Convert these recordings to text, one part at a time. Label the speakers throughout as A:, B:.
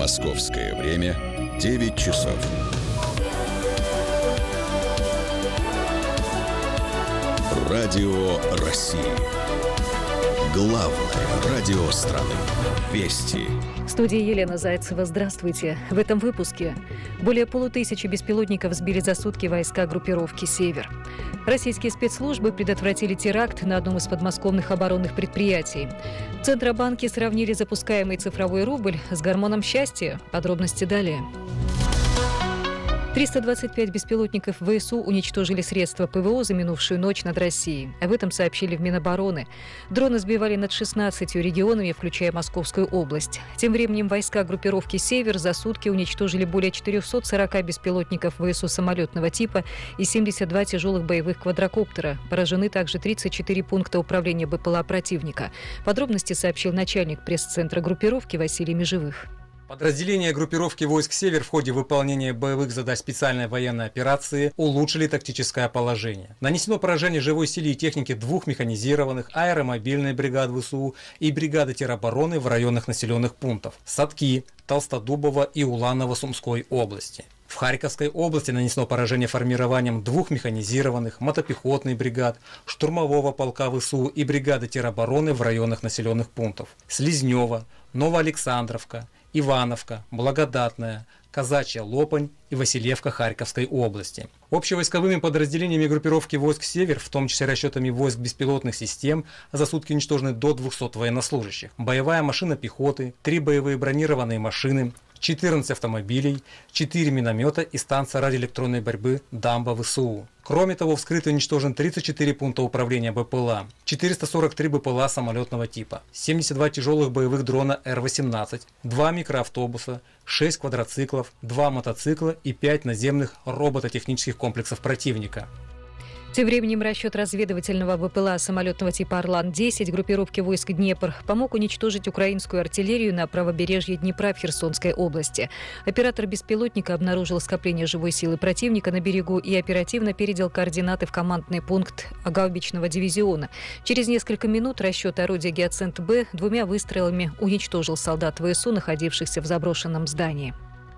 A: Московское время 9 часов. Радио России. Главное радио страны. Вести.
B: В студии Елена Зайцева. Здравствуйте. В этом выпуске более 500 беспилотников сбили за сутки войска группировки «Север». Российские спецслужбы предотвратили теракт на одном из подмосковных оборонных предприятий. В Центробанке сравнили запускаемый цифровой рубль с гормоном счастья. Подробности далее. 325 беспилотников ВСУ уничтожили средства ПВО за минувшую ночь над Россией. Об этом сообщили в Минобороны. Дроны сбивали над 16 регионами, включая Московскую область. Тем временем войска группировки «Север» за сутки уничтожили более 440 беспилотников ВСУ самолетного типа и 72 тяжелых боевых квадрокоптера. Поражены также 34 пункта управления БПЛА противника. Подробности сообщил начальник пресс-центра группировки Василий Межевых.
C: Подразделения группировки войск «Север» в ходе выполнения боевых задач специальной военной операции улучшили тактическое положение. Нанесено поражение живой силе и технике двух механизированных аэромобильной бригад ВСУ и бригады теробороны в районах населенных пунктов Садки, Толстодубово и Уланово Сумской области. В Харьковской области нанесено поражение формированием двух механизированных мотопехотных бригад, штурмового полка ВСУ и бригады теробороны в районах населенных пунктов Слизнево, Новоалександровка, Ивановка, Благодатная, Казачья Лопань и Васильевка Харьковской области. Общевойсковыми подразделениями группировки войск «Север», в том числе расчетами войск беспилотных систем, за сутки уничтожены до 200 военнослужащих. Боевая машина пехоты, 3 боевые бронированные машины, 14 автомобилей, 4 миномета и станция радиоэлектронной борьбы «Дамба» ВСУ. Кроме того, вскрыт и уничтожен 34 пункта управления БПЛА, 443 БПЛА самолетного типа, 72 тяжелых боевых дрона Р-18, 2 микроавтобуса, 6 квадроциклов, 2 мотоцикла и 5 наземных робототехнических комплексов противника.
B: Тем временем расчет разведывательного БПЛА самолетного типа «Орлан-10» группировки войск «Днепр» помог уничтожить украинскую артиллерию на правобережье Днепра в Херсонской области. Оператор беспилотника обнаружил скопление живой силы противника на берегу и оперативно передал координаты в командный пункт гаубичного дивизиона. Через несколько минут расчет орудия «Гиацинт-Б» 2 выстрелами уничтожил солдат ВСУ, находившихся в заброшенном здании.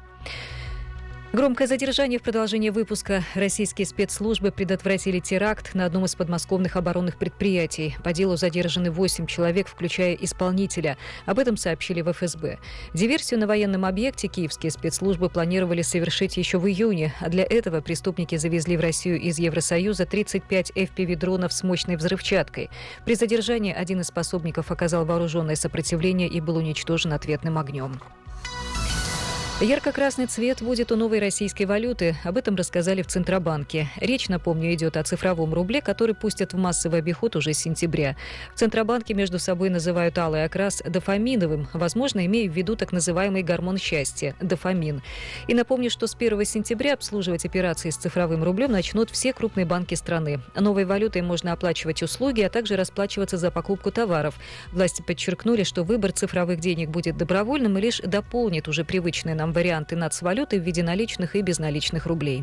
B: Громкое задержание в продолжение выпуска. Российские спецслужбы предотвратили теракт на одном из подмосковных оборонных предприятий. По делу задержаны 8 человек, включая исполнителя. Об этом сообщили в ФСБ. Диверсию на военном объекте киевские спецслужбы планировали совершить еще в июне. А для этого преступники завезли в Россию из Евросоюза 35 FPV-дронов с мощной взрывчаткой. При задержании один из пособников оказал вооруженное сопротивление и был уничтожен ответным огнем. Ярко-красный цвет будет у новой российской валюты. Об этом рассказали в Центробанке. Речь, напомню, идет о цифровом рубле, который пустят в массовый обиход уже с сентября. В Центробанке между собой называют алый окрас дофаминовым, возможно, имея в виду так называемый гормон счастья – дофамин. И напомню, что с 1 сентября обслуживать операции с цифровым рублем начнут все крупные банки страны. Новой валютой можно оплачивать услуги, а также расплачиваться за покупку товаров. Власти подчеркнули, что выбор цифровых денег будет добровольным и лишь дополнит уже привычные нам варианты нацвалюты в виде наличных и безналичных рублей.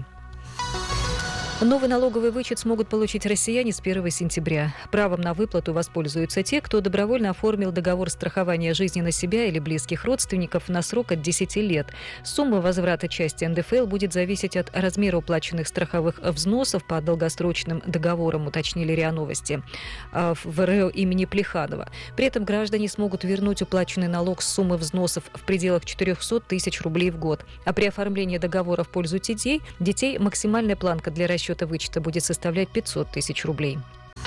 B: Новый налоговый вычет смогут получить россияне с 1 сентября. Правом на выплату воспользуются те, кто добровольно оформил договор страхования жизни на себя или близких родственников на срок от 10 лет. Сумма возврата части НДФЛ будет зависеть от размера уплаченных страховых взносов по долгосрочным договорам, уточнили РИА Новости в РЭО имени Плеханова. При этом граждане смогут вернуть уплаченный налог с суммы взносов в пределах 400 тысяч рублей в год. А при оформлении договора в пользу детей максимальная планка для расчета вычета будет составлять 500 тысяч рублей.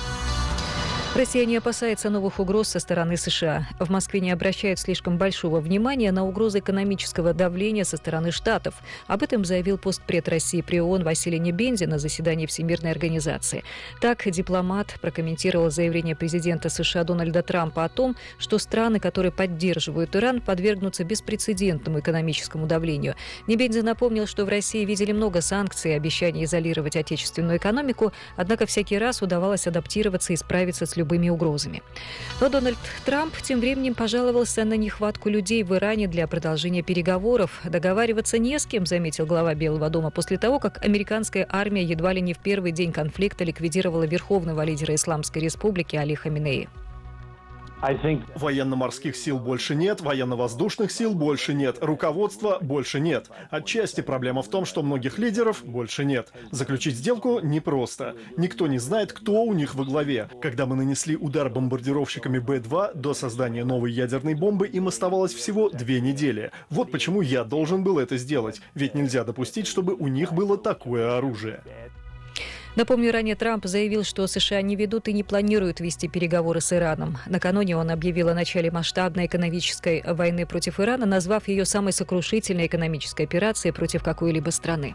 B: Россия не опасается новых угроз со стороны США. В Москве не обращают слишком большого внимания на угрозы экономического давления со стороны Штатов. Об этом заявил постпред России при ООН Василий Небензя на заседании Всемирной организации. Так, дипломат прокомментировал заявление президента США Дональда Трампа о том, что страны, которые поддерживают Иран, подвергнутся беспрецедентному экономическому давлению. Небензя напомнил, что в России видели много санкций и обещаний изолировать отечественную экономику, однако всякий раз удавалось адаптироваться и справиться с любыми угрозами. Но Дональд Трамп тем временем пожаловался на нехватку людей в Иране для продолжения переговоров. Договариваться не с кем, заметил глава Белого дома, после того, как американская армия едва ли не в первый день конфликта ликвидировала верховного лидера Исламской республики Али Хаминеи.
D: Военно-морских сил больше нет, военно-воздушных сил больше нет, руководства больше нет. Отчасти проблема в том, что многих лидеров больше нет. Заключить сделку непросто. Никто не знает, кто у них во главе. Когда мы нанесли удар бомбардировщиками Б-2, до создания новой ядерной бомбы им оставалось всего 2 недели. Вот почему я должен был это сделать. Ведь нельзя допустить, чтобы у них было такое оружие.
B: Напомню, ранее Трамп заявил, что США не ведут и не планируют вести переговоры с Ираном. Накануне он объявил о начале масштабной экономической войны против Ирана, назвав ее самой сокрушительной экономической операцией против какой-либо страны.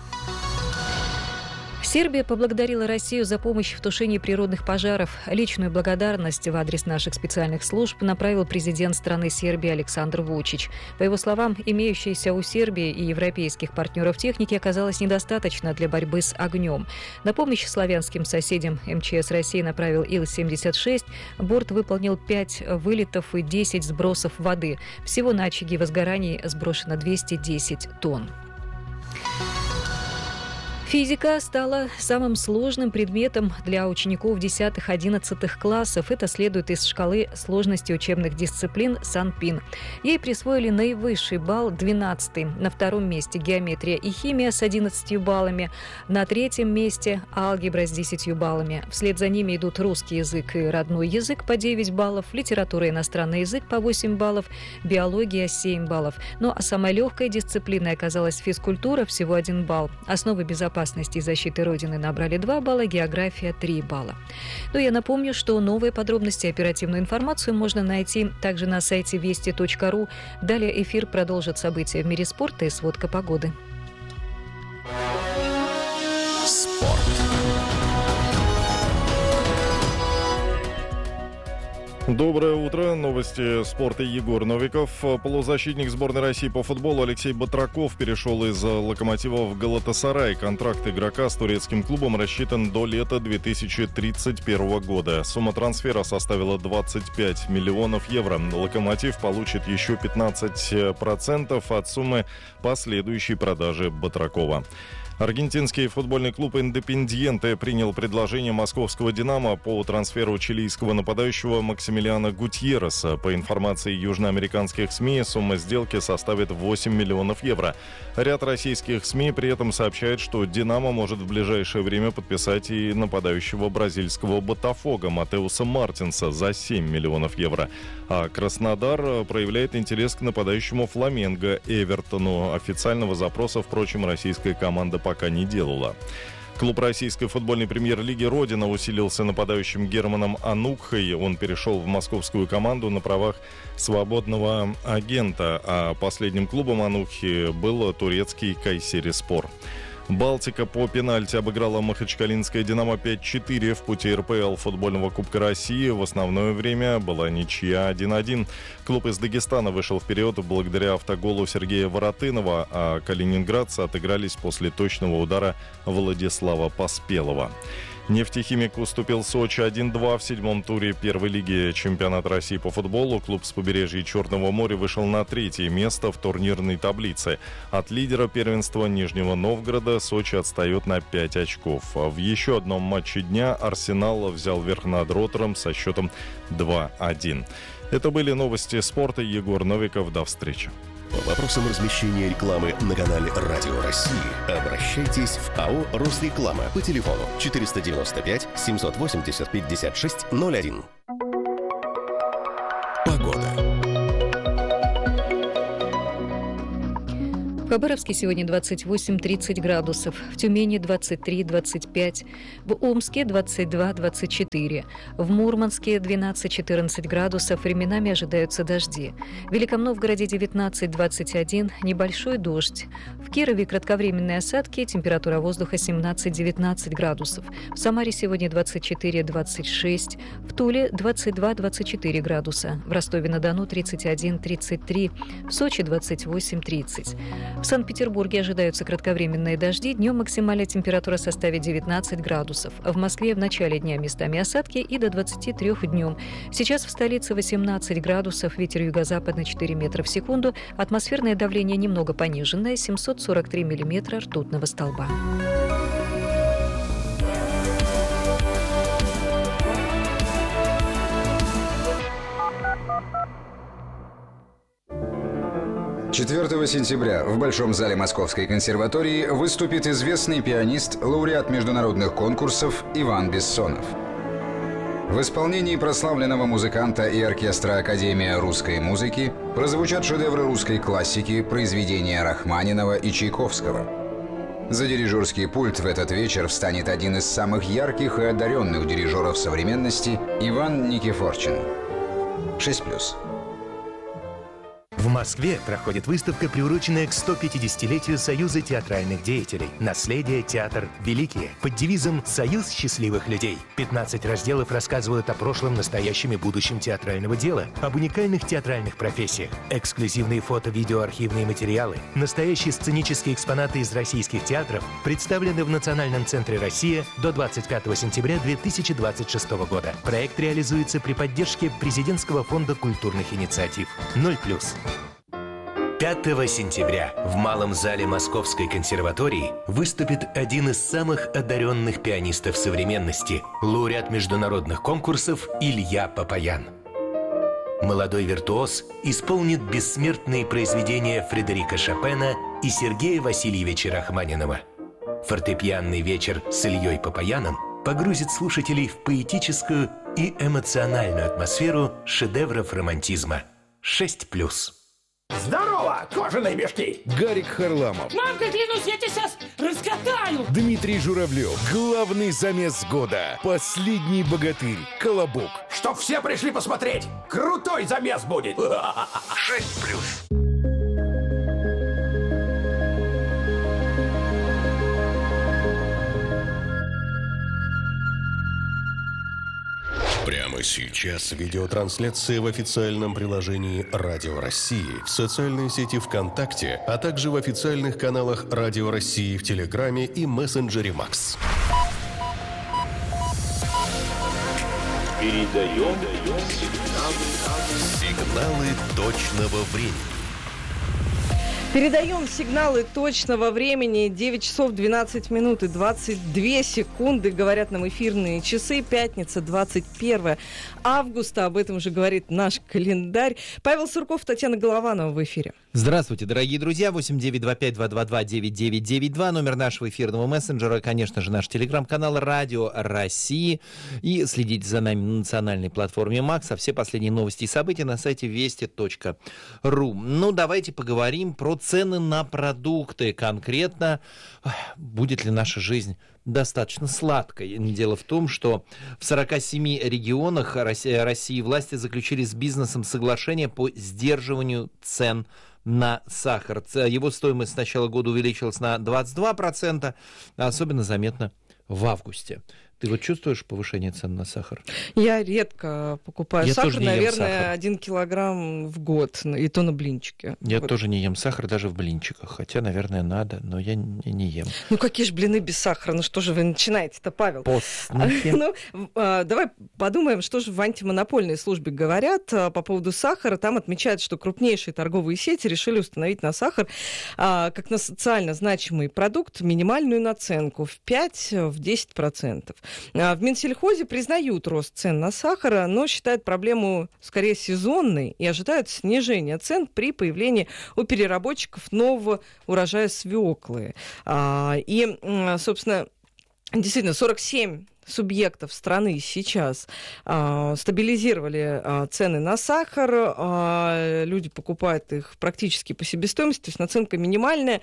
B: Сербия поблагодарила Россию за помощь в тушении природных пожаров. Личную благодарность в адрес наших специальных служб направил президент страны Сербии Александр Вучич. По его словам, имеющейся у Сербии и европейских партнеров техники оказалось недостаточно для борьбы с огнем. На помощь славянским соседям МЧС России направил Ил-76. Борт выполнил 5 вылетов и 10 сбросов воды. Всего на очаги возгораний сброшено 210 тонн. Физика стала самым сложным предметом для учеников 10-11 классов. Это следует из шкалы сложности учебных дисциплин Санпин. Ей присвоили наивысший балл, 12-й. На втором месте геометрия и химия с 11 баллами. На третьем месте алгебра с 10 баллами. Вслед за ними идут русский язык и родной язык по 9 баллов, литература и иностранный язык по 8 баллов, биология 7 баллов. Ну а самой легкой дисциплиной оказалась физкультура, всего 1 балл. Основы безопасности и защиты Родины набрали 2 балла, география 3 балла. Но я напомню, что новые подробности и оперативную информацию можно найти также на сайте вести.ру. Далее эфир продолжит события в мире спорта и сводка погоды.
A: Спорт.
E: Доброе утро. Новости спорта. Егор Новиков. Полузащитник сборной России по футболу Алексей Батраков перешел из «Локомотива» в «Галатасарай». Контракт игрока с турецким клубом рассчитан до лета 2031 года. Сумма трансфера составила 25 миллионов евро. «Локомотив» получит еще 15% от суммы последующей продажи Батракова. Аргентинский футбольный клуб «Индепендьенте» принял предложение московского «Динамо» по трансферу чилийского нападающего Максимилиана Гутьерреса. По информации южноамериканских СМИ, сумма сделки составит 8 миллионов евро. Ряд российских СМИ при этом сообщает, что «Динамо» может в ближайшее время подписать и нападающего бразильского «Ботафого» Матеуса Мартинса за 7 миллионов евро. А Краснодар проявляет интерес к нападающему «Фламенго» Эвертону. Официального запроса, впрочем, российская команда пока не делала. Клуб российской футбольной премьер-лиги «Родина» усилился нападающим Германом Анукхой. Он перешел в московскую команду на правах свободного агента, а последним клубом Анукхи был турецкий Кайсериспор. Балтика по пенальти обыграла махачкалинское «Динамо» 5-4 в пути РПЛ футбольного Кубка России. В основное время была ничья 1-1. Клуб из Дагестана вышел вперед благодаря автоголу Сергея Воротынова, а калининградцы отыгрались после точного удара Владислава Поспелова. «Нефтехимик» уступил Сочи 1-2 в 7-м туре первой лиги чемпионата России по футболу. Клуб с побережья Черного моря вышел на 3-е место в турнирной таблице. От лидера первенства Нижнего Новгорода Сочи отстает на 5 очков. В еще одном матче дня «Арсенал» взял верх над «Ротором» со счетом 2-1. Это были новости спорта. Егор Новиков. До встречи.
A: По вопросам размещения рекламы на канале «Радио России» обращайтесь в АО «Росреклама» по телефону 495 780 56 01. Погода.
B: В Хабаровске сегодня 28-30 градусов, в Тюмени 23-25, в Омске 22-24, в Мурманске 12-14 градусов, временами ожидаются дожди. В Великом Новгороде 19-21, небольшой дождь. В Кирове кратковременные осадки, температура воздуха 17-19 градусов. В Самаре сегодня 24-26, в Туле 22-24 градуса, в Ростове-на-Дону 31-33, в Сочи 28-30. В Санкт-Петербурге ожидаются кратковременные дожди. Днем максимальная температура составит 19 градусов. В Москве в начале дня местами осадки и до 23 днем. Сейчас в столице 18 градусов, ветер юго-западный 4 метра в секунду. Атмосферное давление немного пониженное, 743 миллиметра ртутного столба.
F: 4 сентября в Большом зале Московской консерватории выступит известный пианист, лауреат международных конкурсов Иван Бессонов. В исполнении прославленного музыканта и оркестра Академия русской музыки прозвучат шедевры русской классики, произведения Рахманинова и Чайковского. За дирижерский пульт в этот вечер встанет один из самых ярких и одаренных дирижеров современности Иван Никифорчин. 6+.
G: В Москве проходит выставка, приуроченная к 150-летию Союза театральных деятелей «Наследие. Театр. Великие» под девизом «Союз счастливых людей». 15 разделов рассказывают о прошлом, настоящем и будущем театрального дела, об уникальных театральных профессиях, эксклюзивные фото, видео, архивные материалы, настоящие сценические экспонаты из российских театров представлены в Национальном центре «Россия» до 25 сентября 2026 года. Проект реализуется при поддержке Президентского фонда культурных инициатив. 0+. 5 сентября в Малом зале Московской консерватории выступит один из самых одаренных пианистов современности, лауреат международных конкурсов Илья Папаян. Молодой виртуоз исполнит бессмертные произведения Фредерика Шопена и Сергея Васильевича Рахманинова. Фортепианный вечер с Ильей Папаяном погрузит слушателей в поэтическую и эмоциональную атмосферу шедевров романтизма. 6+.
H: Здорово, кожаные мешки!
I: Гарик Харламов.
H: Мамка, клянусь, я тебя сейчас раскатаю!
I: Дмитрий Журавлев. Главный замес года. Последний богатырь. Колобок.
H: Чтоб все пришли посмотреть! Крутой замес будет!
G: 6+.
A: Прямо сейчас видеотрансляция в официальном приложении «Радио России», в социальной сети ВКонтакте, а также в официальных каналах «Радио России» в Телеграме и мессенджере Макс.
J: Передаем
A: сигналы точного времени.
K: Передаем сигналы точного времени. 9 часов 12 минут и 22 секунды, говорят нам эфирные часы. Пятница, 21 августа. Об этом уже говорит наш календарь. Павел Сурков, Татьяна Голованова в эфире.
L: Здравствуйте, дорогие друзья. 8925-222-9992. Номер нашего эфирного мессенджера. Конечно же, наш телеграм-канал «Радио России». И следите за нами на национальной платформе МАКС. А все последние новости и события на сайте вести.ру. Ну, давайте поговорим про цены на продукты. Конкретно, будет ли наша жизнь достаточно сладкой. Дело в том, что в 47 регионах России власти заключили с бизнесом соглашение по сдерживанию цен на сахар. Его стоимость с начала года увеличилась на 22%, а особенно заметно в августе. Ты вот чувствуешь повышение цен на сахар?
K: Я редко покупаю сахар, наверное, сахар. 1 килограмм в год, и то на блинчики.
L: Я тоже не ем сахар даже в блинчиках, хотя, наверное, надо, но я не ем.
K: Ну какие же блины без сахара? Ну что же вы начинаете-то, Павел?
L: Постники.
K: Давай подумаем, что же в антимонопольной службе говорят по поводу сахара. Там отмечают, что крупнейшие торговые сети решили установить на сахар как на социально значимый продукт минимальную наценку в 5-10%. В Минсельхозе признают рост цен на сахар, но считают проблему скорее сезонной и ожидают снижения цен при появлении у переработчиков нового урожая свеклы. И, собственно, действительно, 47 субъектов страны сейчас стабилизировали цены на сахар. Люди покупают их практически по себестоимости, то есть наценка минимальная.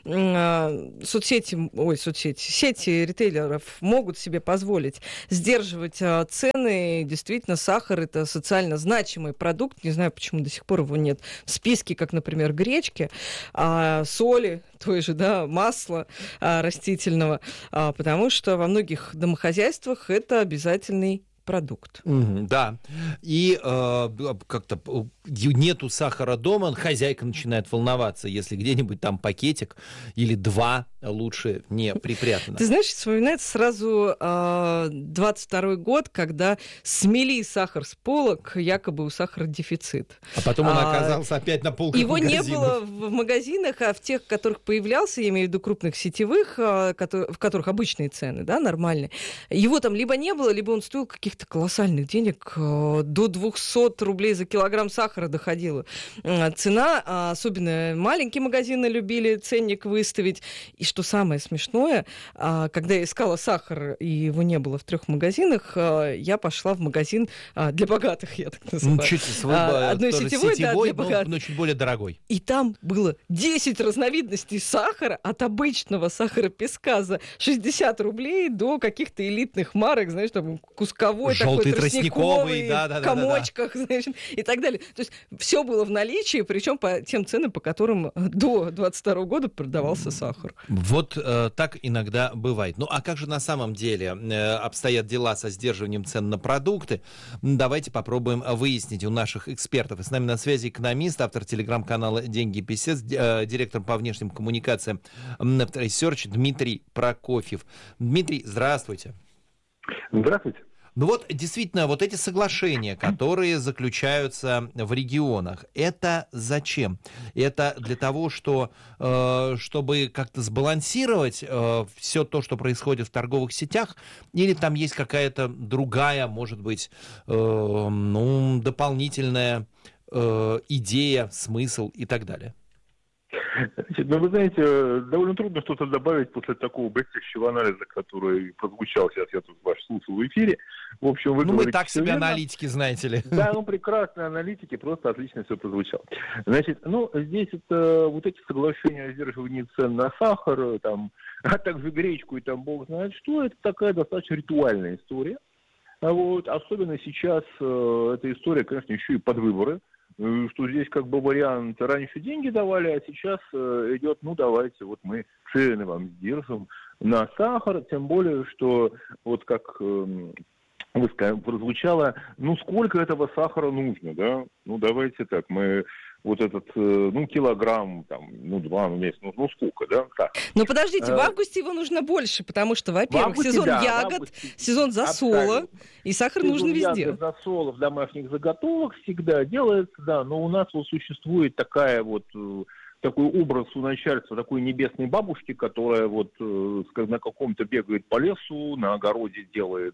K: Сети ритейлеров могут себе позволить сдерживать цены. Действительно, сахар – это социально значимый продукт. Не знаю, почему до сих пор его нет в списке, как, например, гречки, соли, той же, масла растительного, потому что во многих домохозяйствах это обязательный продукт.
L: Да. И как-то нету сахара дома, хозяйка начинает волноваться, если где-нибудь там пакетик или два лучше не припрятано.
K: Ты знаешь, вспоминается сразу 22-й год, когда смели сахар с полок, якобы у сахара дефицит.
L: А потом он оказался опять на полках
K: его
L: магазинов.
K: Не было в магазинах, а в тех, в которых появлялся, я имею в виду крупных сетевых, в которых обычные цены, нормальные. Его там либо не было, либо он стоил каких-то колоссальных денег, до 200 рублей за килограмм сахара. сахара доходила цена, особенно маленькие магазины любили ценник выставить. И что самое смешное, когда я искала сахар, и его не было в 3 магазинах, я пошла в магазин для богатых, я так называю.
L: Одной сетевой, да, для богатых. Но чуть более дорогой.
K: И там было 10 разновидностей сахара, от обычного сахара-песка за 60 рублей до каких-то элитных марок, знаешь, там кусковой,
L: желтый,
K: такой тростниковый,
L: да,
K: в комочках, знаешь, и так далее. То есть все было в наличии, причем по тем ценам, по которым до 22 года продавался сахар.
L: Вот так иногда бывает. Ну а как же на самом деле обстоят дела со сдерживанием цен на продукты? Давайте попробуем выяснить у наших экспертов. И с нами на связи экономист, автор телеграм-канала «Деньги Писец», директор по внешним коммуникациям Research Дмитрий Прокофьев. Дмитрий, здравствуйте.
J: Здравствуйте.
L: Ну вот, действительно, вот эти соглашения, которые заключаются в регионах, это зачем? Это для того, чтобы как-то сбалансировать все то, что происходит в торговых сетях, или там есть какая-то другая, может быть, дополнительная идея, смысл и так далее?
J: Значит, вы знаете, довольно трудно что-то добавить после такого блестящего анализа, который прозвучал сейчас, я тут ваш слушал в эфире. В общем, вы
L: мы так себе верно. Аналитики, знаете ли.
J: Да, прекрасные аналитики, просто отлично все прозвучало. Значит, здесь это вот эти соглашения о сдерживании цен на сахар, там, а также гречку и там бог знает что, это такая достаточно ритуальная история. Особенно сейчас эта история, конечно, еще и под выборы. Что здесь как бы вариант, раньше деньги давали, а сейчас идет, давайте, мы цены вам сдержим на сахар, тем более, что как прозвучало, сколько этого сахара нужно, да? Давайте так, мы килограмм, 2, сколько, да? Так.
K: Но подождите, в августе его нужно больше, потому что, во-первых, сезон ягод, сезон засола, и сахар нужен везде.
J: Ягод, засолов, домашних заготовок всегда делается, да, но у нас существует такой образ у начальства, такой небесной бабушки, которая на каком-то бегает по лесу, на огороде делает,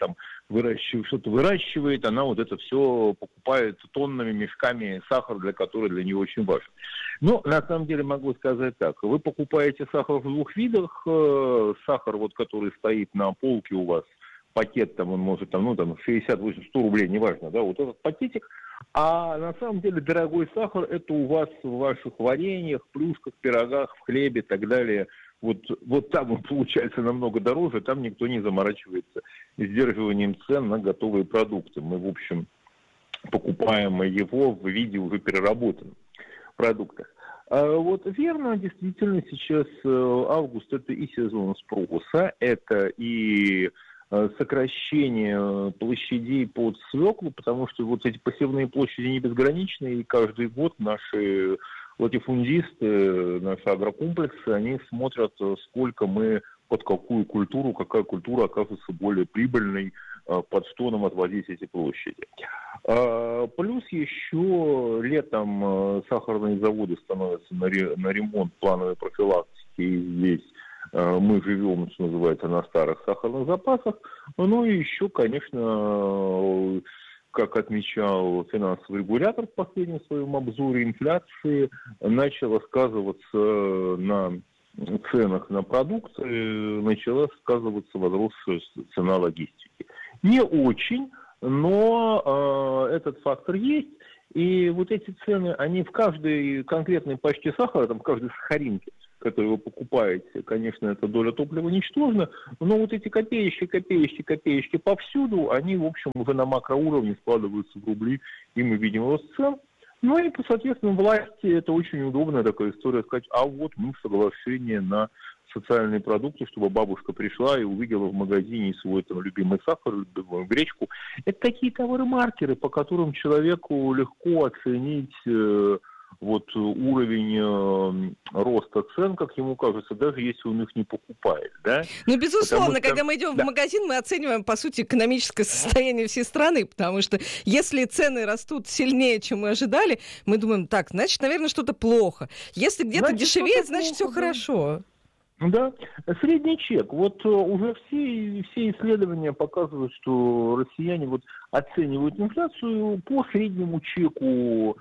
J: что-то выращивает, она это все покупает тоннами, мешками сахар, который для нее очень важен. Но на самом деле могу сказать так, вы покупаете сахар в 2 видах, сахар, который стоит на полке у вас, пакет, он может 60, 80, 100 рублей, неважно, да, этот пакетик. А на самом деле дорогой сахар это у вас в ваших вареньях, плюшках, пирогах, в хлебе и так далее. Там он получается намного дороже, там никто не заморачивается сдерживанием цен на готовые продукты. Мы, в общем, покупаем его в виде уже переработанных продуктов. Верно, действительно, сейчас август это и сезон спроса, это и сокращение площадей под свеклу, потому что эти посевные площади не безграничны, и каждый год наши латифундисты, наши агрокомплексы, они смотрят, сколько мы под какую культуру, какая культура окажется более прибыльной, под что нам отводить эти площади. Плюс еще летом сахарные заводы становятся на ремонт плановой профилактики, и здесь мы живем, что называется, на старых сахарных запасах. И еще, конечно, как отмечал финансовый регулятор в последнем своем обзоре, инфляции начала сказываться на ценах на продукты, начала сказываться возросшая цена логистики. Не очень, но этот фактор есть. И эти цены, они в каждой конкретной пачке сахара, в каждой сахаринке, которую вы покупаете, конечно, эта доля топлива ничтожна, но эти копеечки повсюду, они, в общем, уже на макроуровне складываются в рубли, и мы видим рост цен. И, соответственно, власти это очень удобная такая история, сказать, мы в соглашении на социальные продукты, чтобы бабушка пришла и увидела в магазине свой любимый сахар, любимую гречку. Это такие товары-маркеры, по которым человеку легко оценить уровень роста цен, как ему кажется, даже если он их не покупает, да?
K: Безусловно, когда мы идем в магазин, мы оцениваем, по сути, экономическое состояние всей страны, потому что если цены растут сильнее, чем мы ожидали, мы думаем, значит, наверное, что-то плохо. Если где-то дешевеет, значит, все хорошо.
J: Да, средний чек. Вот уже все исследования показывают, что россияне вот оценивают инфляцию по среднему чеку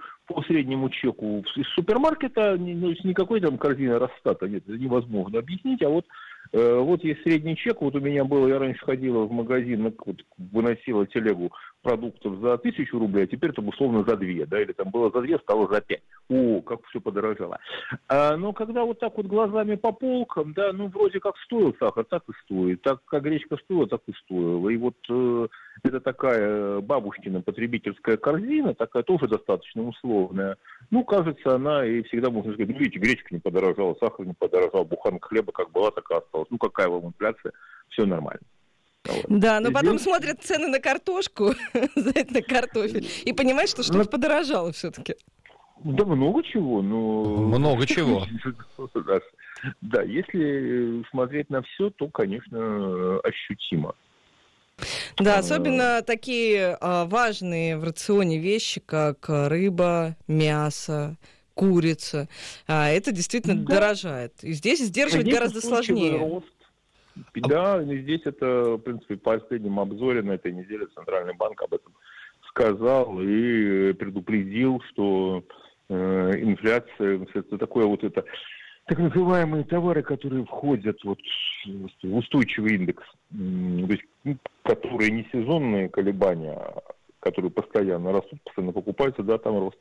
J: из супермаркета, никакой там корзины Росстата нет, это невозможно объяснить, а вот есть средний чек, вот у меня было, я раньше ходила в магазин, вот, выносила телегу продуктов за 1000 рублей, а теперь там условно за 2, да, или там было за 2, стало за 5. О, как все подорожало. Но когда вот так вот глазами по полкам, да, ну вроде как стоил сахар, так и стоит, так как гречка стоила, так и стоила. И вот это такая бабушкина потребительская корзина, такая тоже достаточно условная. Ну, кажется, она и всегда можно сказать, ну, видите, гречка не подорожала, сахар не подорожал, буханка хлеба как была, так и осталась. Ну, какая вам инфляция, все нормально. Вот.
K: Да, но потом смотрят цены на картошку, на картофель, и понимают, что что-то подорожало все-таки.
J: Да много чего, но...
L: Много чего.
J: Да, если смотреть на все, то, конечно, ощутимо.
K: Да, особенно такие важные в рационе вещи, как рыба, мясо, курица. Это действительно дорожает. И здесь сдерживать гораздо сложнее.
J: Рост. Да, и здесь это, в принципе, в последнем обзоре на этой неделе Центральный банк об этом сказал и предупредил, что инфляция, это такое вот это, так называемые товары, которые входят вот в устойчивый индекс, то есть, которые не сезонные колебания, которые постоянно растут, постоянно покупаются, да, там рост.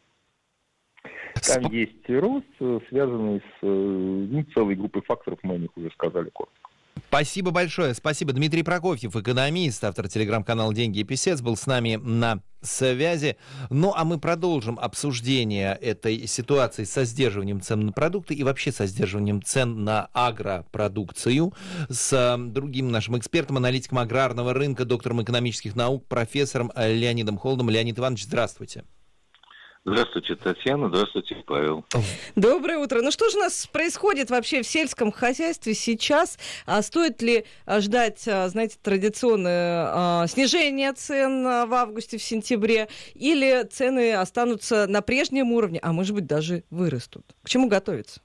J: Там есть рост, связанный с целой группой факторов, мы о них уже сказали коротко.
L: Спасибо большое. Спасибо. Дмитрий Прокофьев, экономист, автор телеграм-канала «Деньги и писец», был с нами на связи. Ну, а мы продолжим обсуждение этой ситуации со сдерживанием цен на продукты и вообще со сдерживанием цен на агропродукцию с другим нашим экспертом, аналитиком аграрного рынка, доктором экономических наук, профессором Леонидом Холодом. Леонид Иванович, здравствуйте.
M: Здравствуйте, Татьяна. Здравствуйте, Павел.
K: Доброе утро. Ну что же у нас происходит вообще в сельском хозяйстве сейчас? Стоит ли ждать, знаете, традиционное снижение цен в августе, в сентябре? Или цены останутся на прежнем уровне, а может быть даже вырастут? К чему готовиться?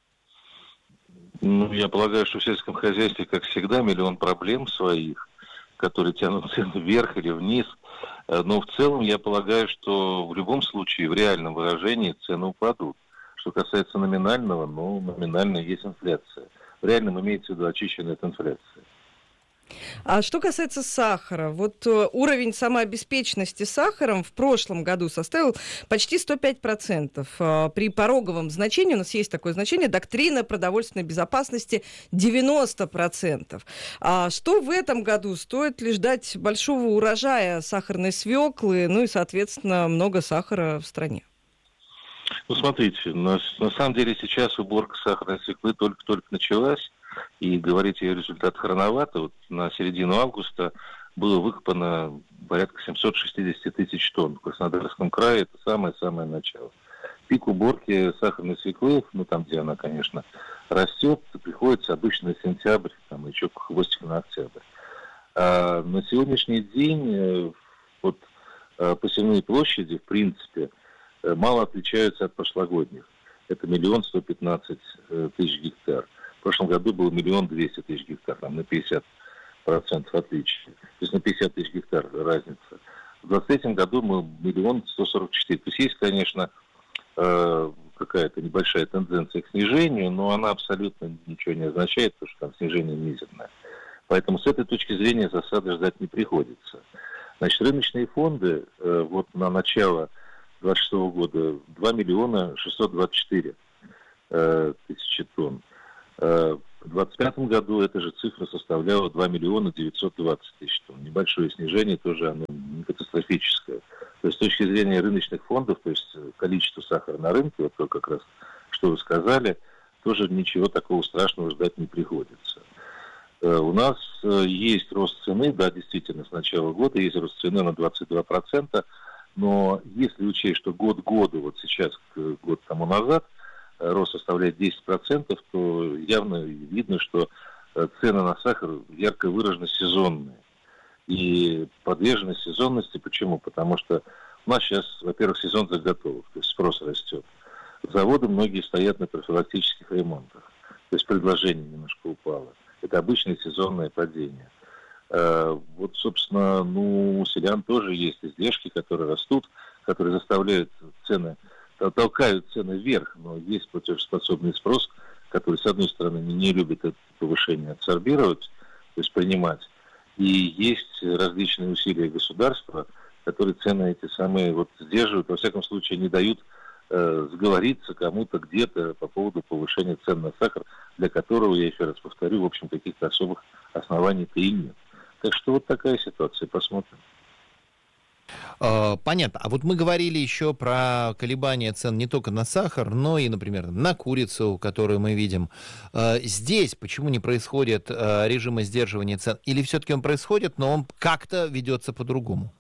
M: Ну, я полагаю, что в сельском хозяйстве, как всегда, миллион проблем своих, которые тянут цены вверх или вниз. Но в целом я полагаю, что в любом случае в реальном выражении цены упадут. Что касается номинального, ну, номинально есть инфляция. В реальном имеется в виду очищенная от инфляции.
K: А что касается сахара, вот уровень самообеспеченности сахаром в прошлом году составил почти 105%. При пороговом значении, у нас есть такое значение, доктрина продовольственной безопасности 90%. А что в этом году? Стоит ли ждать большого урожая сахарной свеклы, ну и, соответственно, много сахара в стране?
M: Ну, смотрите, на самом деле сейчас уборка сахарной свеклы только-только началась. И говорить о ее результатах рановато. Вот на середину августа было выкопано порядка 760 тысяч тонн. В Краснодарском крае это самое-самое начало. Пик уборки сахарной свеклы, ну там, где она, конечно, растет, приходится обычно на сентябрь, там еще хвостик на октябрь. А на сегодняшний день вот посевные площади, в принципе, мало отличаются от прошлогодних. Это 1 115 000 гектар. В прошлом году было 1 200 000 гектар, там на 50% отличие. То есть на 50 000 гектар разница. В 2023 году мы 1 144 000. То есть есть, конечно, какая-то небольшая тенденция к снижению, но она абсолютно ничего не означает, потому что там снижение мизерное. Поэтому с этой точки зрения засады ждать не приходится. Значит, рыночные фонды вот на начало 2026 года 2 624 000 тонн. В 2025 году эта же цифра составляла 2 920 000 тонн. Небольшое снижение, тоже оно не катастрофическое. То есть с точки зрения рыночных фондов, то есть количество сахара на рынке, вот то как раз, что вы сказали, тоже ничего такого страшного ждать не приходится. У нас есть рост цены, да, действительно, с начала года есть рост цены на 22%, но если учесть, что год к году, вот сейчас, год тому назад, рост составляет 10%, то явно видно, что цены на сахар ярко выраженно сезонные. И подвержены сезонности. Почему? Потому что у нас сейчас, во-первых, сезон заготовок, то есть спрос растет. Заводы многие стоят на профилактических ремонтах. То есть предложение немножко упало. Это обычное сезонное падение. Вот, собственно, у селян тоже есть издержки, которые растут, которые заставляют цены, толкают цены вверх, но есть платежеспособный спрос, который, с одной стороны, не любит это повышение абсорбировать, то есть принимать, и есть различные усилия государства, которые цены эти самые сдерживают, во всяком случае не дают сговориться кому-то где-то по поводу повышения цен на сахар, для которого, я еще раз повторю, в общем, каких-то особых оснований-то и нет. Так что вот такая ситуация, посмотрим.
L: Понятно. А вот мы говорили еще про колебания цен не только на сахар, но и, например, на курицу, которую мы видим. Здесь почему не происходит режима сдерживания цен? Или все-таки он происходит, но он как-то ведется по-другому?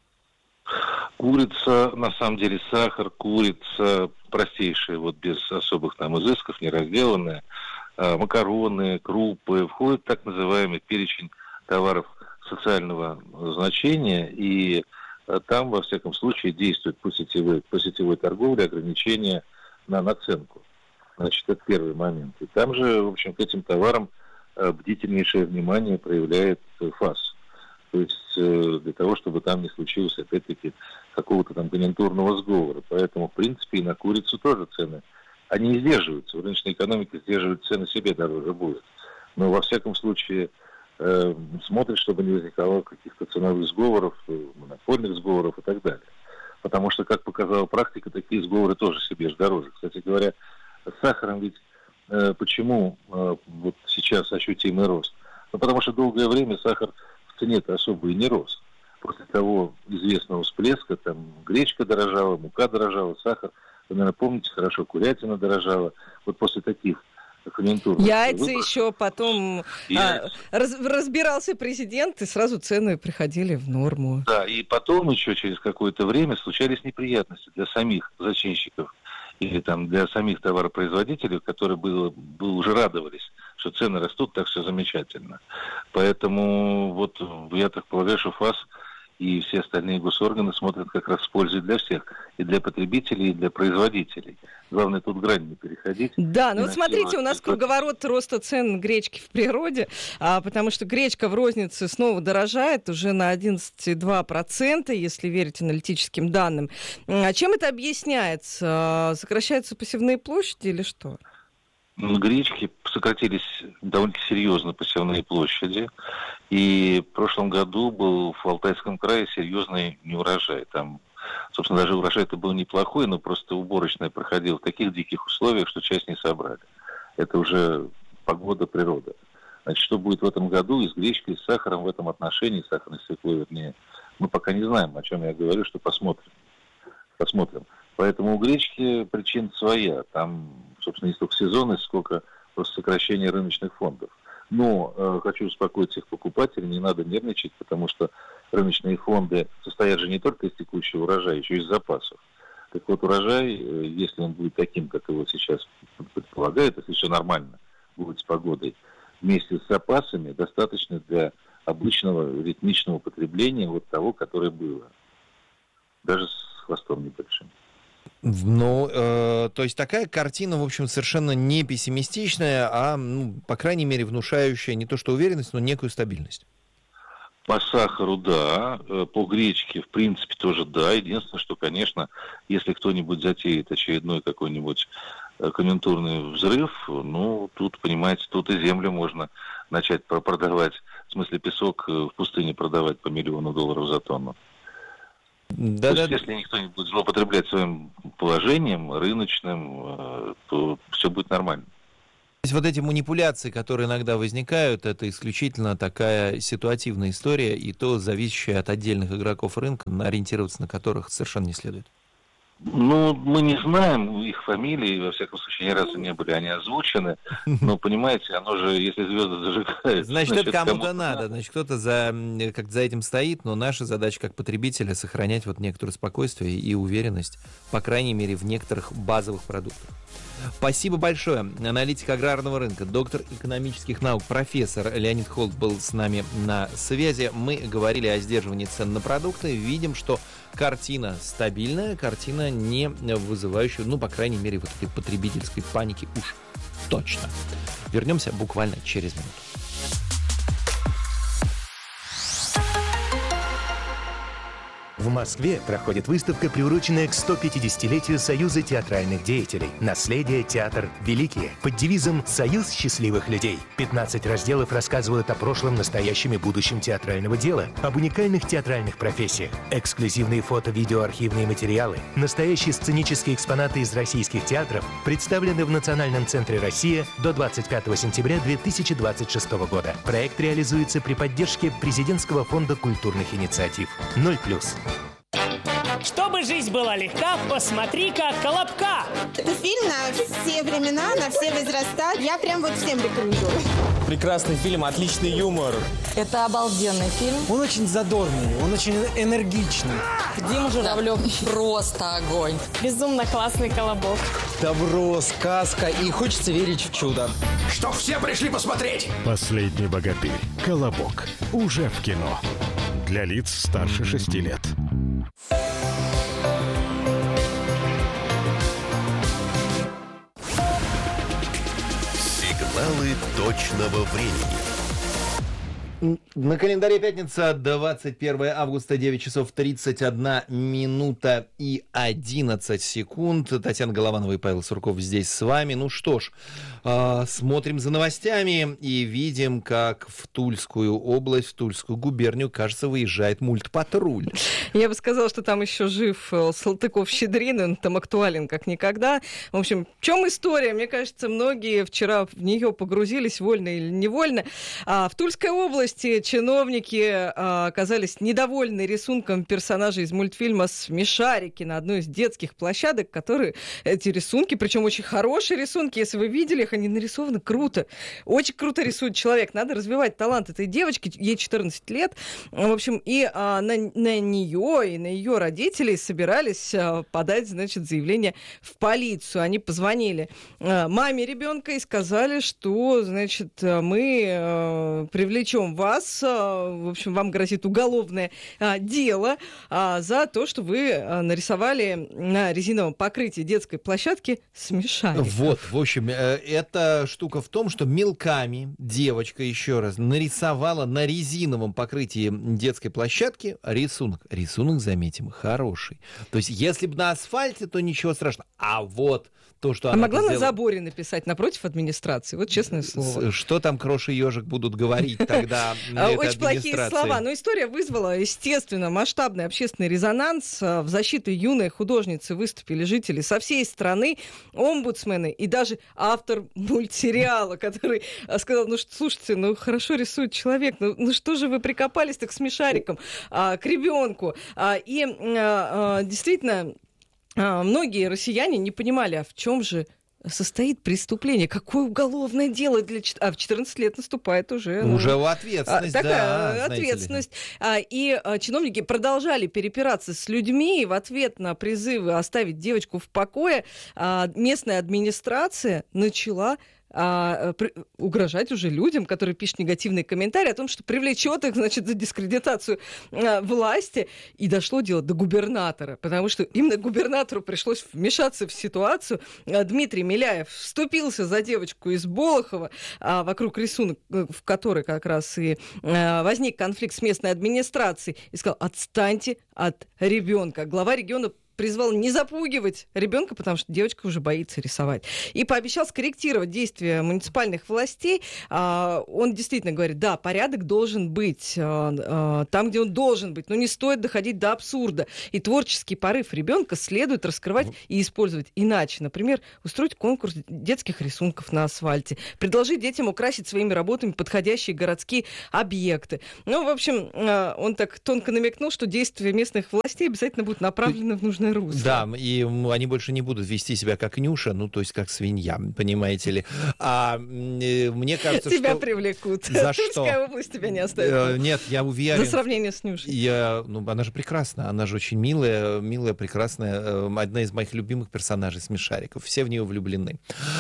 M: Курица, на самом деле, сахар, курица простейшая, без особых изысков, не разделанная, макароны, крупы, входит в так называемый перечень товаров социального значения, и там, во всяком случае, действует по сетевой торговле ограничения на наценку. Значит, это первый момент. И там же, в общем, к этим товарам бдительнейшее внимание проявляет ФАС. То есть для того, чтобы там не случилось, опять-таки, какого-то конъюнктурного сговора. Поэтому, в принципе, и на курицу тоже цены, они не сдерживаются. В рыночной экономике сдерживать цены себе дороже будет. Но, во всяком случае, смотрят, чтобы не возникало каких-то ценовых сговоров, монопольных сговоров и так далее. Потому что, как показала практика, такие сговоры тоже себе же дороже. Кстати говоря, с сахаром ведь почему сейчас ощутимый рост? Потому что долгое время сахар в цене-то особо и не рос. После того известного всплеска, гречка дорожала, мука дорожала, сахар, вы, наверное, помните хорошо, курятина дорожала. Вот после таких конъюнктурных
K: яйца еще потом разбирался президент, и сразу цены приходили в норму.
M: Да, и потом еще через какое-то время случались неприятности для самих зачинщиков или для самих товаропроизводителей, которые уже радовались, что цены растут, так все замечательно. Поэтому я так полагаю, что ФАС и все остальные госорганы смотрят как раз с пользой для всех, и для потребителей, и для производителей. Главное тут грань не переходить.
K: Да, вот смотрите, у нас круговорот роста цен гречки в природе, потому что гречка в рознице снова дорожает уже на 11,2%, если верить аналитическим данным. А чем это объясняется? Сокращаются посевные площади или что?
M: Гречки сократились довольно серьезно посевные площади. И в прошлом году был в Алтайском крае серьезный неурожай. Там, собственно, даже урожай-то был неплохой, но просто уборочная проходила в таких диких условиях, что часть не собрали. Это уже погода, природа. Значит, что будет в этом году и с гречкой, и с сахаром в этом отношении, сахарной свеклой, вернее, мы пока не знаем, о чем я говорю, что посмотрим. Поэтому у гречки причина своя. Там, собственно, не столько сезонность, сколько просто сокращение рыночных фондов. Но хочу успокоить всех покупателей, не надо нервничать, потому что рыночные фонды состоят же не только из текущего урожая, еще и из запасов. Так вот, урожай, если он будет таким, как его сейчас предполагают, если все нормально будет с погодой, вместе с запасами достаточно для обычного ритмичного потребления того, которое было. Даже с хвостом небольшим.
L: То есть такая картина, в общем, совершенно не пессимистичная, а, по крайней мере, внушающая не то что уверенность, но некую стабильность.
M: По сахару, да. По гречке, в принципе, тоже да. Единственное, что, конечно, если кто-нибудь затеет очередной какой-нибудь конъюнктурный взрыв, тут, понимаете, тут и землю можно начать продавать, в смысле песок в пустыне продавать по $1 миллион за тонну. То есть, если никто не будет злоупотреблять своим положением рыночным, то все будет нормально.
L: То есть эти манипуляции, которые иногда возникают, это исключительно такая ситуативная история, и то зависящая от отдельных игроков рынка, ориентироваться на которых совершенно не следует.
M: Мы не знаем их фамилии, во всяком случае, ни разу не были они озвучены, но, понимаете, оно же, если звезды зажигают...
L: Значит, это кому-то надо, значит, кто-то за этим стоит, но наша задача как потребителя сохранять некоторое спокойствие и уверенность, по крайней мере, в некоторых базовых продуктах. Спасибо большое. Аналитик аграрного рынка, доктор экономических наук, профессор Леонид Холод был с нами на связи. Мы говорили о сдерживании цен на продукты. Видим, что картина стабильная, картина не вызывающая, по крайней мере, этой потребительской паники уж точно. Вернемся буквально через минуту.
G: В Москве проходит выставка, приуроченная к 150-летию Союза театральных деятелей. Наследие театр великие. Под девизом «Союз счастливых людей». 15 разделов рассказывают о прошлом, настоящем и будущем театрального дела, об уникальных театральных профессиях. Эксклюзивные фото, видео, архивные материалы, настоящие сценические экспонаты из российских театров представлены в Национальном центре «Россия» до 25 сентября 2026 года. Проект реализуется при поддержке Президентского фонда культурных инициатив. 0+.
N: Чтобы жизнь была легка, посмотри-ка «Колобка».
O: Это фильм на все времена, на все возраста. Я прям вот всем рекомендую.
P: Прекрасный фильм, отличный юмор.
Q: Это обалденный фильм.
P: Он очень задорный, он очень энергичный.
Q: Дима Журавлев просто огонь.
O: Безумно классный «Колобок».
P: Добро, сказка и хочется верить в чудо.
H: Чтоб все пришли посмотреть.
R: «Последний богатырь. Колобок». Уже в кино. Для лиц старше 6 лет.
A: Сигналы точного времени.
L: На календаре пятница, 21 августа, 9 часов 31 минута и 11 секунд. Татьяна Голованова и Павел Сурков здесь с вами. Ну что ж, смотрим за новостями и видим, как в Тульскую область, в Тульскую губернию, кажется, выезжает мультпатруль.
K: Я бы сказала, что там еще жив Салтыков-Щедрин, он там актуален как никогда. В общем, в чем история? Мне кажется, многие вчера в нее погрузились, вольно или невольно. В Тульской области чиновники оказались недовольны рисунком персонажей из мультфильма «Смешарики» на одной из детских площадок, которые эти рисунки, причем очень хорошие рисунки, если вы видели их, они нарисованы круто. Очень круто рисует человек. Надо развивать талант этой девочки, ей 14 лет. В общем, и на нее, и на ее родителей собирались подать, значит, заявление в полицию. Они позвонили маме ребенка и сказали, что, значит, мы привлечем вас, в общем, вам грозит уголовное дело за то, что вы нарисовали на резиновом покрытии детской площадки смешариков.
L: Вот, в общем, эта штука в том, что мелками девочка, еще раз, нарисовала на резиновом покрытии детской площадки рисунок. Рисунок, заметим, хороший. То есть, если бы на асфальте, то ничего страшного. А вот то, что она
K: могла
L: сделала...
K: на заборе написать напротив администрации, вот честное слово.
L: Что там Крош и Ежик будут говорить тогда?
K: Очень плохие слова. Но история вызвала, естественно, масштабный общественный резонанс. В защиту юной художницы выступили жители со всей страны, омбудсмены и даже автор мультсериала, который сказал, ну слушайте, ну хорошо рисует человек, ну что же вы прикопались-то к смешарикам, к ребенку? И действительно... Многие россияне не понимали, а в чем же состоит преступление, какое уголовное дело для... в 14 лет наступает уже...
L: Уже ответственность,
K: такая ответственность. И чиновники продолжали перепираться с людьми, и в ответ на призывы оставить девочку в покое местная администрация начала угрожать уже людям, которые пишут негативные комментарии о том, что привлечет их, значит, за дискредитацию власти. И дошло дело до губернатора, потому что именно губернатору пришлось вмешаться в ситуацию. Дмитрий Миляев вступился за девочку из Болохова, вокруг рисунка, в которой как раз и возник конфликт с местной администрацией, и сказал: отстаньте от ребенка. Глава региона призвал не запугивать ребенка, потому что девочка уже боится рисовать. И пообещал скорректировать действия муниципальных властей. Он действительно говорит, да, порядок должен быть там, где он должен быть, но не стоит доходить до абсурда. И творческий порыв ребенка следует раскрывать и использовать иначе. Например, устроить конкурс детских рисунков на асфальте, предложить детям украсить своими работами подходящие городские объекты. Ну, в общем, он так тонко намекнул, что действия местных властей обязательно будут направлены в нужное русло.
L: Да, и они больше не будут вести себя как Нюша, ну, то есть как свинья, понимаете ли. Мне кажется,
K: тебя
L: что...
K: привлекут.
L: За что?
K: Тульская область тебя не оставит.
L: Нет, я уверен.
K: За сравнение с Нюшей.
L: Она же прекрасна, она же очень милая, прекрасная, одна из моих любимых персонажей смешариков. Все в нее влюблены.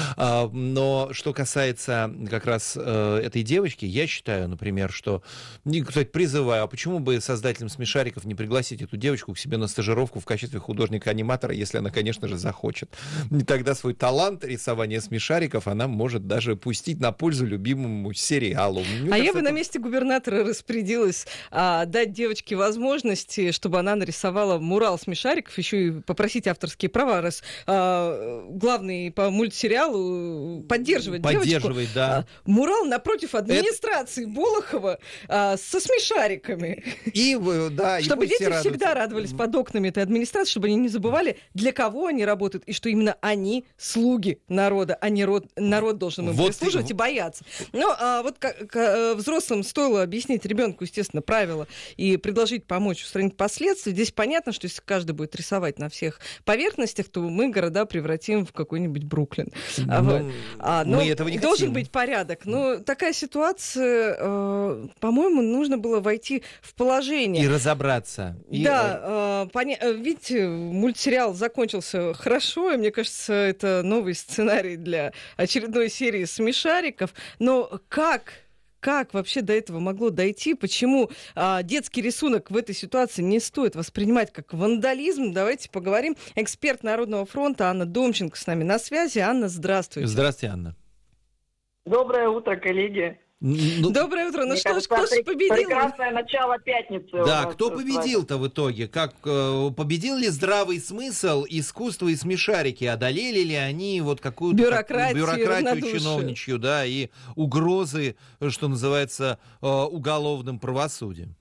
L: Но что касается как раз этой девочки, я считаю, например, что... Кстати, призываю, а почему бы создателям смешариков не пригласить эту девочку к себе на стажировку в качестве художника художника-аниматора, если она, конечно же, захочет. И тогда свой талант рисования смешариков она может даже пустить на пользу любимому сериалу. Мне кажется,
K: я бы на месте губернатора распорядилась дать девочке возможности, чтобы она нарисовала мурал смешариков, еще и попросить авторские права, раз главный по мультсериалу поддерживает девочку.
L: Да.
K: Мурал напротив администрации Болохова со смешариками. Чтобы дети всегда радовались под окнами этой администрации, чтобы они не забывали, для кого они работают, и что именно они слуги народа, а не народ должен им прислуживать и бояться. Но вот взрослым стоило объяснить ребенку, естественно, правила и предложить помочь устранить последствия. Здесь понятно, что если каждый будет рисовать на всех поверхностях, то мы города превратим в какой-нибудь Бруклин.
L: Мы этого не
K: должен
L: хотим.
K: быть порядок. Но такая ситуация, по-моему, нужно было войти в положение.
L: И разобраться.
K: Видите, мультсериал закончился хорошо, и мне кажется, это новый сценарий для очередной серии смешариков. Но как вообще до этого могло дойти? Почему детский рисунок в этой ситуации не стоит воспринимать как вандализм? Давайте поговорим. Эксперт Народного фронта Анна Домченко с нами на связи. Анна, здравствуйте.
L: Здравствуйте, Анна.
S: Доброе утро, коллеги.
K: Доброе утро. Ну что ж, кто же победил?
S: Прекрасное начало пятницы.
L: Да, кто победил-то в итоге? Победил ли здравый смысл, искусство и смешарики? Одолели ли они вот какую-то бюрократию чиновничью, да, и угрозы, что называется, уголовным правосудием?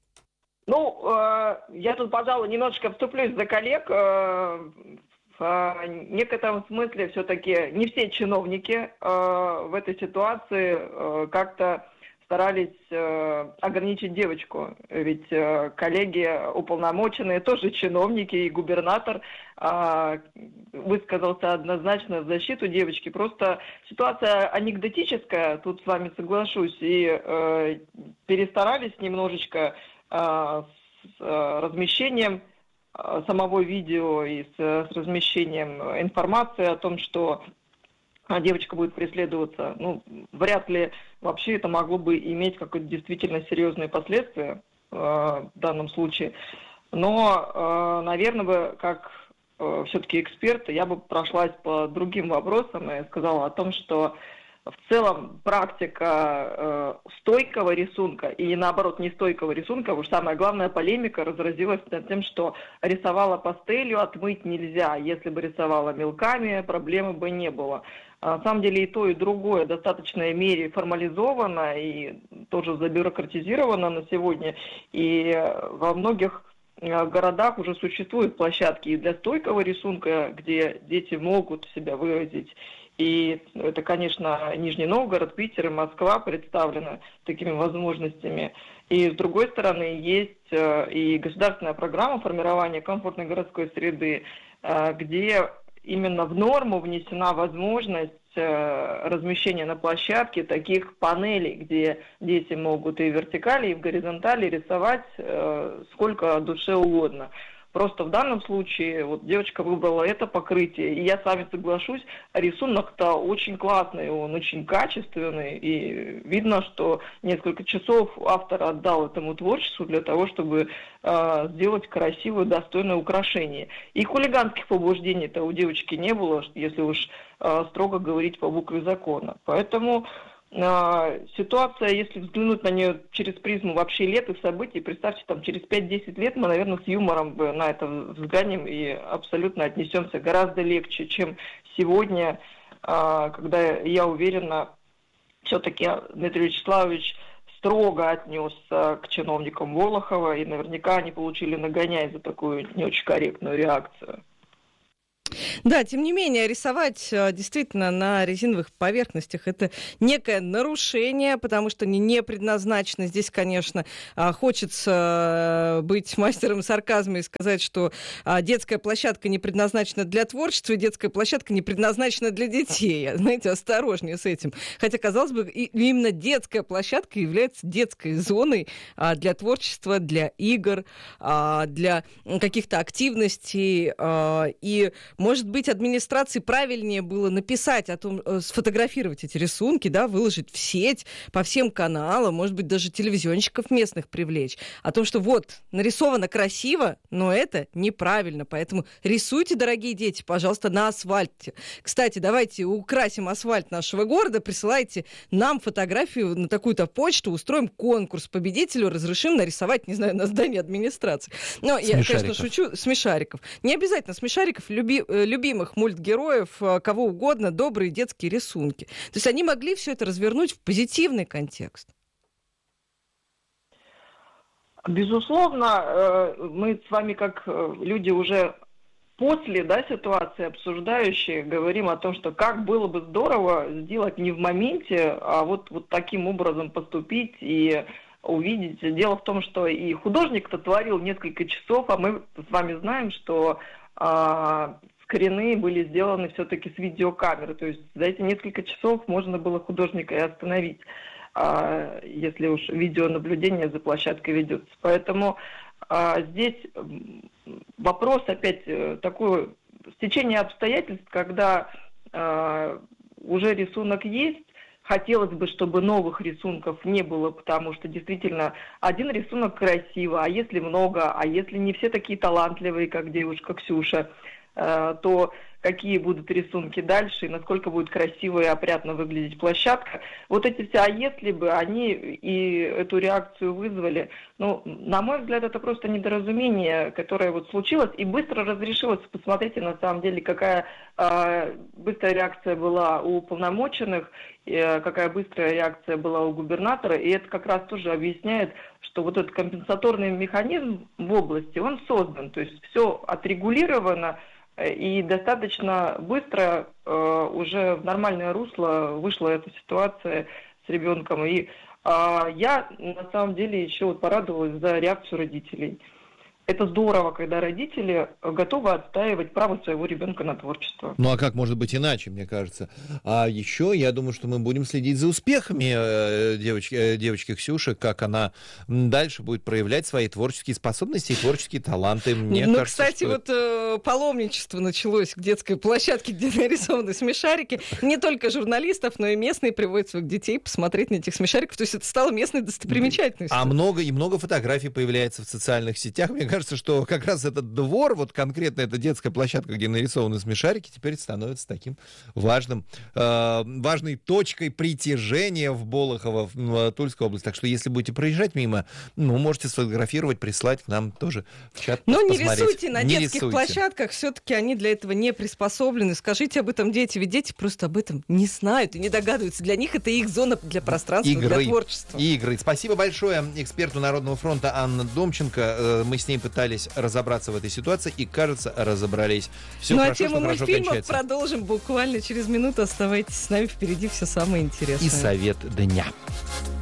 S: Я тут, пожалуй, немножечко вступлюсь за коллег. В некотором смысле все-таки не все чиновники в этой ситуации как-то старались ограничить девочку. Ведь коллеги уполномоченные, тоже чиновники, и губернатор высказался однозначно в защиту девочки. Просто ситуация анекдотическая, тут с вами соглашусь, и перестарались немножечко с размещением самого видео и с размещением информации о том, что девочка будет преследоваться. Вряд ли вообще это могло бы иметь какие-то действительно серьезные последствия в данном случае. Но, наверное, как все-таки эксперт, я бы прошлась по другим вопросам и сказала о том, что в целом практика стойкого рисунка и наоборот нестойкого рисунка, уж самая главная полемика разразилась над тем, что рисовала пастелью, отмыть нельзя. Если бы рисовала мелками, проблемы бы не было. На самом деле и то, и другое в достаточной мере формализовано и тоже забюрократизировано на сегодня. И во многих городах уже существуют площадки и для стойкого рисунка, где дети могут себя выразить. И это, конечно, Нижний Новгород, Питер и Москва представлены такими возможностями. И, с другой стороны, есть и государственная программа формирования комфортной городской среды, где именно в норму внесена возможность размещения на площадке таких панелей, где дети могут и в вертикали, и в горизонтали рисовать сколько душе угодно. Просто в данном случае девочка выбрала это покрытие, и я с вами соглашусь, рисунок-то очень классный, он очень качественный, и видно, что несколько часов автор отдал этому творчеству для того, чтобы сделать красивое, достойное украшение. И хулиганских побуждений-то у девочки не было, если уж строго говорить по букве закона. Поэтому ситуация, если взглянуть на нее через призму вообще лет и событий, представьте, через 5-10 лет мы, наверное, с юмором на это взглянем и абсолютно отнесемся гораздо легче, чем сегодня, когда, я уверена, все-таки Дмитрий Вячеславович строго отнесся к чиновникам Болохова, и наверняка они получили нагоняй за такую не очень корректную реакцию.
K: Да, тем не менее, рисовать действительно на резиновых поверхностях — это некое нарушение, потому что они не предназначены. Здесь, конечно, хочется быть мастером сарказма и сказать, что детская площадка не предназначена для творчества, и детская площадка не предназначена для детей. Знаете, осторожнее с этим. Хотя, казалось бы, именно детская площадка является детской зоной для творчества, для игр, для каких-то активностей. И Может быть, администрации правильнее было написать о том, сфотографировать эти рисунки, да, выложить в сеть по всем каналам, может быть, даже телевизионщиков местных привлечь. О том, что вот, нарисовано красиво, но это неправильно. Поэтому рисуйте, дорогие дети, пожалуйста, на асфальте. Кстати, давайте украсим асфальт нашего города, присылайте нам фотографию на такую-то почту, устроим конкурс. Победителю разрешим нарисовать, не знаю, на здании администрации. Но я, конечно, шучу. Смешариков. Не обязательно смешариков, любимых мультгероев, кого угодно, добрые детские рисунки. То есть они могли все это развернуть в позитивный контекст.
S: Безусловно, мы с вами, как люди уже после, да, ситуации обсуждающие, говорим о том, что как было бы здорово сделать не в моменте, а вот таким образом поступить и увидеть. Дело в том, что и художник-то творил несколько часов, а мы с вами знаем, что скрины были сделаны все-таки с видеокамеры. То есть за эти несколько часов можно было художника и остановить, если уж видеонаблюдение за площадкой ведется. Поэтому здесь вопрос опять такое стечение обстоятельств, когда уже рисунок есть. Хотелось бы, чтобы новых рисунков не было, потому что действительно один рисунок красиво, а если много, а если не все такие талантливые, как девушка Ксюша, то какие будут рисунки дальше и насколько будет красиво и опрятно выглядеть площадка. Вот эти все «а если бы», они и эту реакцию вызвали. Ну, на мой взгляд, это просто недоразумение, которое вот случилось и быстро разрешилось. Посмотрите, на самом деле, какая быстрая реакция была у уполномоченных, какая быстрая реакция была у губернатора. И это как раз тоже объясняет, что вот этот компенсаторный механизм в области, он создан. То есть все отрегулировано, и достаточно быстро уже в нормальное русло вышла эта ситуация с ребенком. И я на самом деле еще вот порадовалась за реакцию родителей. Это здорово, когда родители готовы отстаивать право своего ребенка на творчество.
L: Ну а как может быть иначе, мне кажется? А еще я думаю, что мы будем следить за успехами девочки Ксюши, как она дальше будет проявлять свои творческие способности и творческие таланты. Мне кажется,
K: кстати, вот паломничество началось к детской площадке, где нарисованы смешарики. Не только журналистов, но и местные приводят своих детей посмотреть на этих смешариков. То есть это стало местной достопримечательностью.
L: А много фотографий появляется в социальных сетях. Мне кажется, что как раз этот двор, вот конкретно эта детская площадка, где нарисованы смешарики, теперь становится таким важной точкой притяжения в Болохово, в Тульской области. Так что, если будете проезжать мимо, можете сфотографировать, прислать к нам тоже в чат.
K: Но не рисуйте на детских площадках, все-таки они для этого не приспособлены. Скажите об этом дети, ведь дети просто об этом не знают и не догадываются. Для них это их зона для пространства, для творчества.
L: Игры. Спасибо большое эксперту Народного фронта Анна Домченко. Мы с ней пытались разобраться в этой ситуации и, кажется, разобрались. Все хорошо,
K: тему
L: что
K: мультфильмов
L: кончается.
K: Продолжим буквально через минуту. Оставайтесь с нами, впереди все самое интересное.
L: И совет дня.